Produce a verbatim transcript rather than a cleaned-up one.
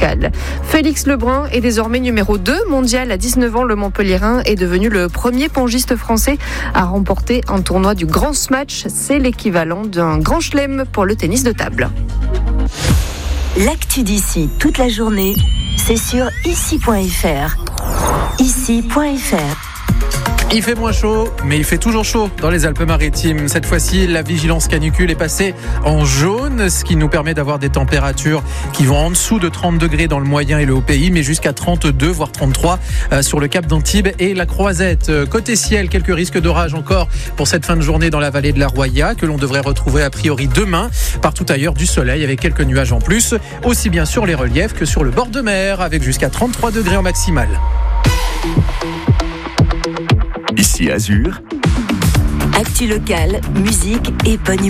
locale. Félix Lebrun est désormais numéro deux mondial. À dix-neuf ans, le Montpelliérain est devenu le premier pongiste français à remporter un tournoi du Grand Smash. C'est l'équivalent d'un grand chelem pour le tennis de table. L'actu d'ici toute la journée, c'est sur ici point f r. ici point f r. Il fait moins chaud, mais il fait toujours chaud dans les Alpes-Maritimes. Cette fois-ci, la vigilance canicule est passée en jaune, ce qui nous permet d'avoir des températures qui vont en dessous de trente degrés dans le moyen et le haut pays, mais jusqu'à trente-deux, voire trente-trois euh, sur le cap d'Antibes et la Croisette. Euh, côté ciel, quelques risques d'orage encore pour cette fin de journée dans la vallée de la Roya, que l'on devrait retrouver a priori demain. Partout ailleurs, du soleil avec quelques nuages en plus, aussi bien sur les reliefs que sur le bord de mer, avec jusqu'à trente-trois degrés en maximal. Ici Azur. Actu locale, musique et bonne humeur.